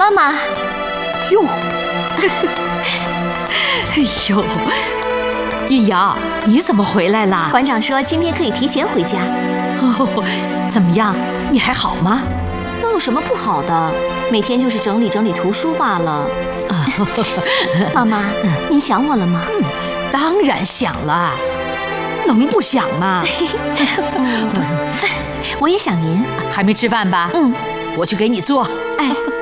妈妈。 哟，哎呦，玉瑶，你怎么回来啦？ 馆长说今天可以提前回家。 哦，怎么样？你还好吗？ 那有什么不好的？每天就是整理整理图书罢了。妈妈，您想我了吗？ 当然想了，能不想吗？ 我也想您。 还没吃饭吧？我去给你做。 哎。